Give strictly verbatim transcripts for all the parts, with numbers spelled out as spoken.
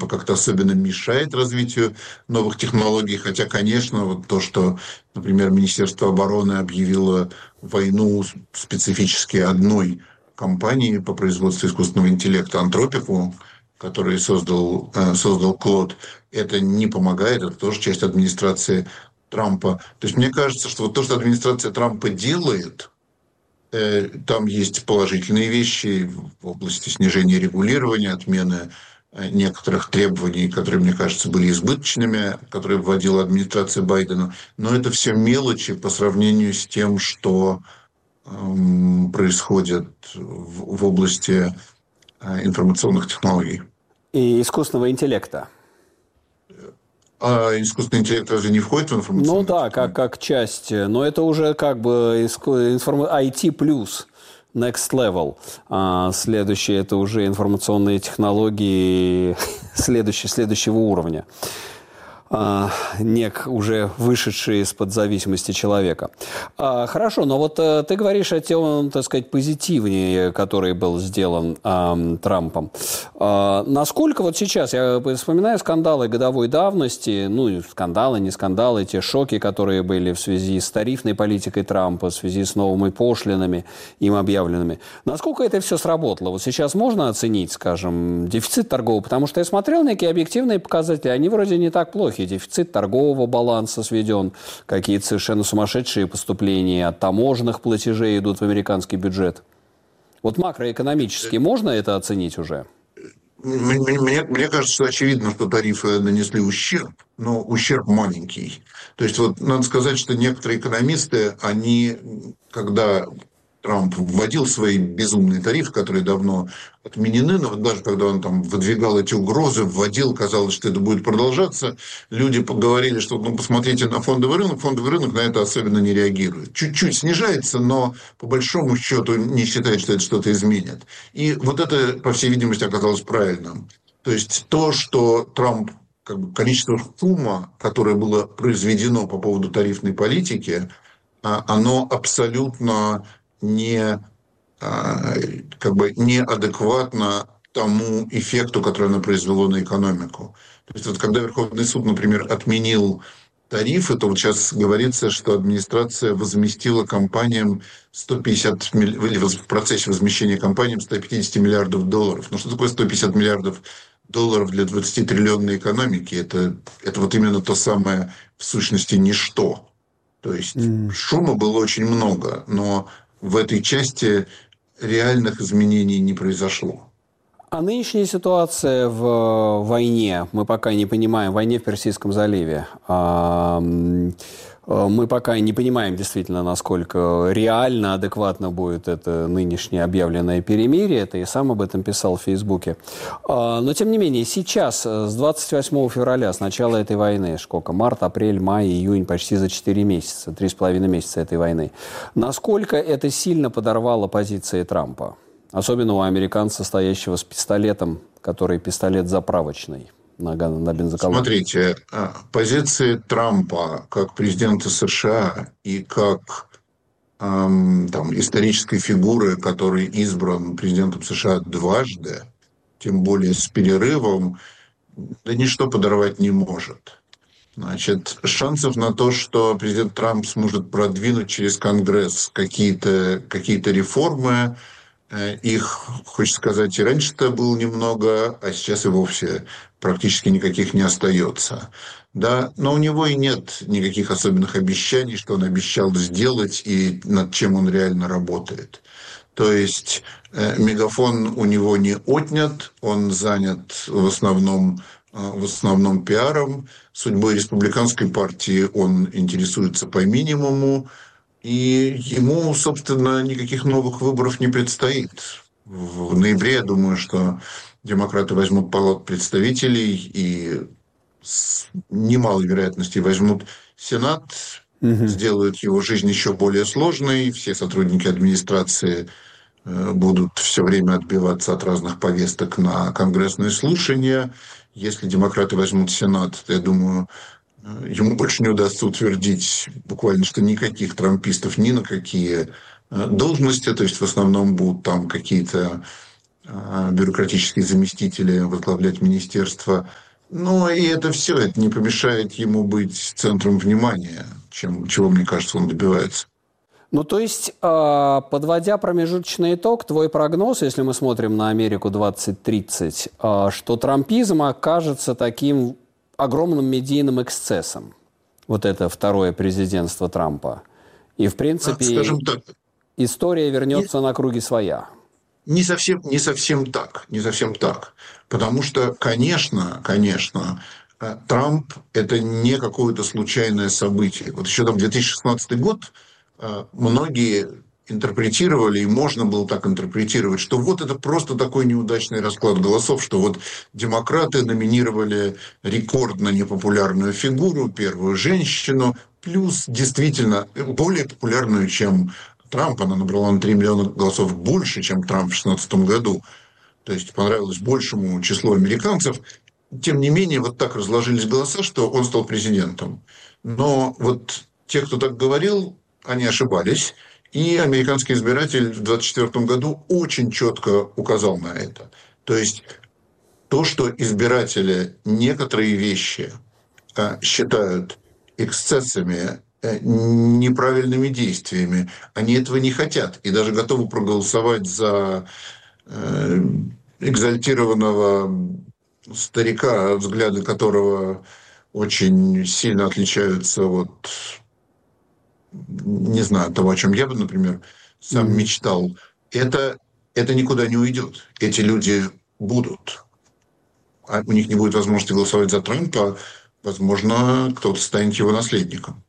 Трампа как-то особенно мешает развитию новых технологий. Хотя, конечно, вот то, что, например, Министерство обороны объявило войну специфически одной компании по производству искусственного интеллекта, Антропику, который создал, э, создал Клод, это не помогает, это тоже часть администрации Трампа. То есть мне кажется, что вот то, что администрация Трампа делает, э, там есть положительные вещи в области снижения регулирования, отмены э, некоторых требований, которые, мне кажется, были избыточными, которые вводила администрация Байдена. Но это все мелочи по сравнению с тем, что эм, происходит в, в области э, информационных технологий. И искусственного интеллекта. А искусственный интеллект разве не входит в Ну информационные да, как, технологии? как часть, но это уже как бы информ... ай ти плюс, next level. А следующее – это уже информационные технологии следующего, следующего уровня. А, нек, уже вышедшие из-под зависимости человека. А, хорошо, но вот а, ты говоришь о том, так сказать, позитивнее, который был сделан а, Трампом. А, насколько вот сейчас, я вспоминаю скандалы годовой давности, ну, скандалы, не скандалы, те шоки, которые были в связи с тарифной политикой Трампа, в связи с новыми пошлинами, им объявленными. Насколько это все сработало? Вот сейчас можно оценить, скажем, дефицит торгового? Потому что я смотрел некие объективные показатели, они вроде не так плохи. Дефицит торгового баланса сведен, какие-то совершенно сумасшедшие поступления от таможенных платежей идут в американский бюджет. Вот макроэкономически можно это оценить уже? Мне, мне, мне кажется, что очевидно, что тарифы нанесли ущерб, но ущерб маленький. То есть вот надо сказать, что некоторые экономисты, они, когда Трамп вводил свои безумные тарифы, которые давно отменены, но даже когда он там выдвигал эти угрозы, вводил, казалось, что это будет продолжаться, люди поговорили, что ну, посмотрите на фондовый рынок, фондовый рынок на это особенно не реагирует. Чуть-чуть снижается, но по большому счету не считает, что это что-то изменит. И вот это, по всей видимости, оказалось правильным. То есть то, что Трамп, как бы, количество шума, которое было произведено по поводу тарифной политики, оно абсолютно не, как бы, неадекватно тому эффекту, который оно произвело на экономику. То есть вот когда Верховный суд, например, отменил тарифы, то вот сейчас говорится, что администрация возместила компаниям сто пятьдесят или в процессе возмещения компаниям сто пятьдесят миллиардов долларов. Ну что такое сто пятьдесят миллиардов долларов для двадцатитриллионной экономики? Это, это вот именно то самое, в сущности, ничто. То есть Mm. шума было очень много, но в этой части реальных изменений не произошло. А нынешняя ситуация в войне, мы пока не понимаем, в войне в Персидском заливе, мы пока не понимаем действительно, насколько реально, адекватно будет это нынешнее объявленное перемирие. Это я сам об этом писал в Фейсбуке. Но, тем не менее, сейчас, с двадцать восьмого февраля, с начала этой войны, сколько? Март, апрель, май, июнь, почти за четыре месяца, три с половиной месяца этой войны. Насколько это сильно подорвало позиции Трампа? Особенно у американца, стоящего с пистолетом, который пистолет заправочный на, на бензоколонке. Смотрите, позиции Трампа как президента США и как эм, там, исторической фигуры, который избран президентом США дважды, тем более с перерывом, да ничто подорвать не может. Значит, шансов на то, что президент Трамп сможет продвинуть через Конгресс какие-то, какие-то реформы, их, хочется сказать, и раньше-то было немного, а сейчас и вовсе практически никаких не остается. Да? Но у него и нет никаких особенных обещаний, что он обещал сделать и над чем он реально работает. То есть э, мегафон у него не отнят, он занят в основном, э, в основном пиаром. Судьбой республиканской партии он интересуется по минимуму. И ему, собственно, никаких новых выборов не предстоит. В ноябре, я думаю, что демократы возьмут палату представителей и с немалой вероятностью возьмут Сенат, Угу. сделают его жизнь еще более сложной. Все сотрудники администрации будут все время отбиваться от разных повесток на конгрессные слушания. Если демократы возьмут Сенат, то, я думаю, ему больше не удастся утвердить буквально, что никаких трампистов ни на какие должности, то есть в основном будут там какие-то бюрократические заместители возглавлять министерство. Но и это все, это не помешает ему быть центром внимания, чем, чего, мне кажется, он добивается. Ну, то есть, э, подводя промежуточный итог, твой прогноз, если мы смотрим на Америку двадцать тридцать, э, что трампизм окажется таким огромным медийным эксцессом. Вот это второе президентство Трампа. И, в принципе, Скажем так, история вернется на круги своя. Не совсем, не совсем так, не совсем так. Потому что, конечно, конечно, Трамп – это не какое-то случайное событие. Вот еще там две тысячи шестнадцатый год многие интерпретировали, и можно было так интерпретировать, что вот это просто такой неудачный расклад голосов, что вот демократы номинировали рекордно непопулярную фигуру, первую женщину, плюс действительно более популярную, чем Трамп. Она набрала на три миллиона голосов больше, чем Трамп в две тысячи шестнадцатом году. То есть понравилось большему числу американцев. Тем не менее, вот так разложились голоса, что он стал президентом. Но вот те, кто так говорил, они ошибались. И американский избиратель в двадцать четвёртом году очень четко указал на это. То есть то, что избиратели некоторые вещи а, считают эксцессами, а, неправильными действиями, они этого не хотят. И даже готовы проголосовать за а, экзальтированного старика, взгляды которого очень сильно отличаются от, не знаю, того, о чем я бы, например, сам Mm-hmm. мечтал, это, это никуда не уйдет. Эти люди будут. А у них не будет возможности голосовать за Трампа, возможно, кто-то станет его наследником.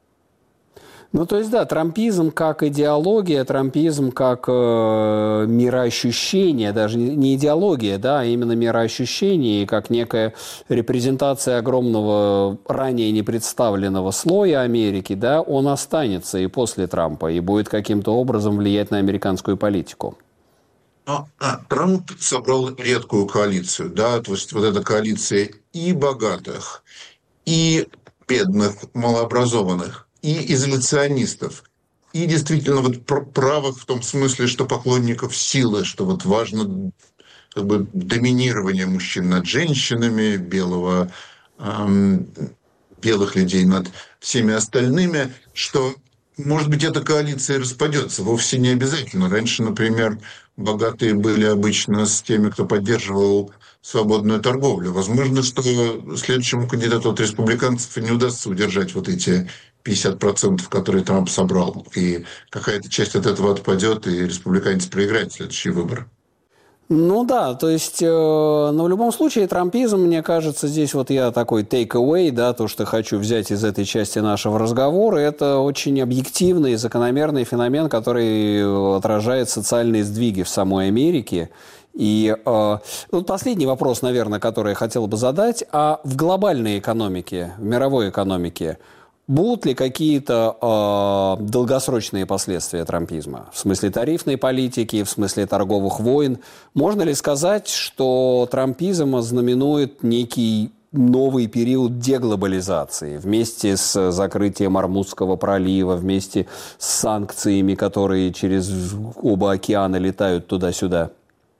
Ну, то есть, да, трампизм как идеология, трампизм как э, мироощущение, даже не идеология, да, а именно мироощущение, и как некая репрезентация огромного, ранее непредставленного слоя Америки, да, он останется и после Трампа, и будет каким-то образом влиять на американскую политику. Но а, Трамп собрал редкую коалицию, да, то есть вот эта коалиция и богатых, и бедных, малообразованных, и изоляционистов, и действительно вот правых в том смысле, что поклонников силы, что вот важно как бы доминирование мужчин над женщинами, белого, эм, белых людей над всеми остальными, что, может быть, эта коалиция распадется. Вовсе не обязательно. Раньше, например, богатые были обычно с теми, кто поддерживал свободную торговлю. Возможно, что следующему кандидату от республиканцев не удастся удержать вот эти пятьдесят процентов, которые Трамп собрал. И какая-то часть от этого отпадет, и республиканцы проиграют следующие выборы. Ну да, то есть, э, но в любом случае трампизм, мне кажется, здесь вот я такой take away, да, то, что хочу взять из этой части нашего разговора, это очень объективный, закономерный феномен, который отражает социальные сдвиги в самой Америке. И э, вот последний вопрос, наверное, который я хотел бы задать, а в глобальной экономике, в мировой экономике, будут ли какие-то э, долгосрочные последствия трампизма? В смысле тарифной политики, в смысле торговых войн? Можно ли сказать, что трампизм знаменует некий новый период деглобализации вместе с закрытием Ормузского пролива, вместе с санкциями, которые через оба океана летают туда-сюда?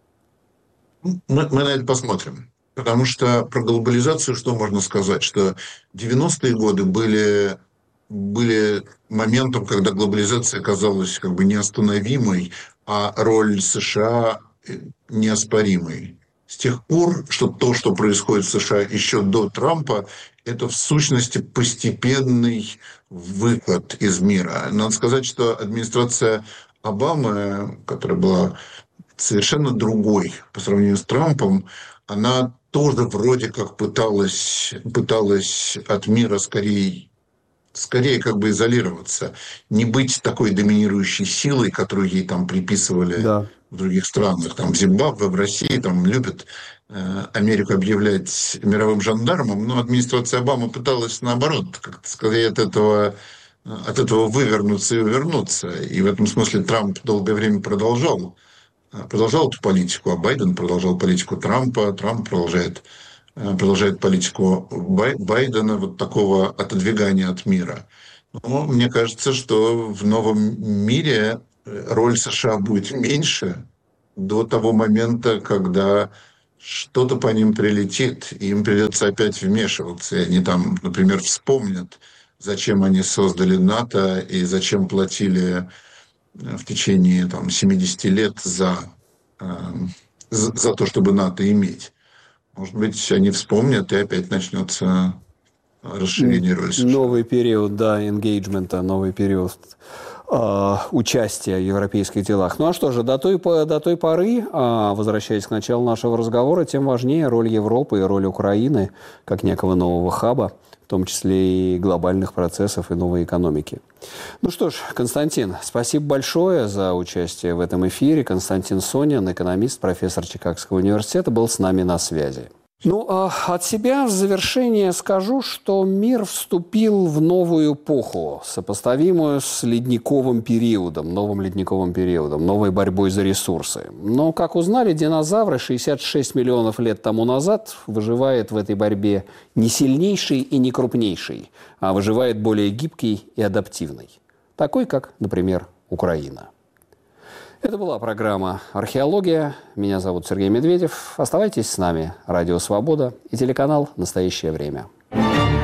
Мы, мы на это посмотрим. Потому что про глобализацию что можно сказать? Что девяностые годы были, были моментом, когда глобализация казалась как бы неостановимой, а роль США неоспоримой. С тех пор, что то, что происходит в США еще до Трампа, это в сущности постепенный выход из мира. Надо сказать, что администрация Обамы, которая была совершенно другой по сравнению с Трампом, она тоже вроде как пыталась, пыталась от мира скорее, скорее как бы изолироваться, не быть такой доминирующей силой, которую ей там приписывали Да. в других странах. Там в Зимбабве, в России там любят э, Америку объявлять мировым жандармом, но администрация Обамы пыталась наоборот, как-то скорее от этого, от этого вывернуться и увернуться. И в этом смысле Трамп долгое время продолжал продолжал эту политику, а Байден продолжал политику Трампа, Трамп продолжает, продолжает политику Байдена, вот такого отодвигания от мира. Но мне кажется, что в новом мире роль США будет меньше, до того момента, когда что-то по ним прилетит, и им придется опять вмешиваться. И они там, например, вспомнят, зачем они создали НАТО и зачем платили в течение там, семидесяти лет за, э, за, за то, чтобы НАТО иметь. Может быть, они вспомнят, и опять начнется расширение роли США. Новый период, да, engagement, новый период э, участия в европейских делах. Ну а что же, до той, до той поры, э, возвращаясь к началу нашего разговора, тем важнее роль Европы и роль Украины как некого нового хаба, в том числе и глобальных процессов и новой экономики. Ну что ж, Константин, спасибо большое за участие в этом эфире. Константин Сонин, экономист, профессор Чикагского университета, был с нами на связи. Ну, а от себя в завершение скажу, что мир вступил в новую эпоху, сопоставимую с ледниковым периодом, новым ледниковым периодом, новой борьбой за ресурсы. Но, как узнали, динозавры шестьдесят шесть миллионов лет тому назад выживает в этой борьбе не сильнейший и не крупнейший, а выживает более гибкий и адаптивный, такой, как, например, Украина. Это была программа «Археология». Меня зовут Сергей Медведев. Оставайтесь с нами. Радио «Свобода» и телеканал «Настоящее время».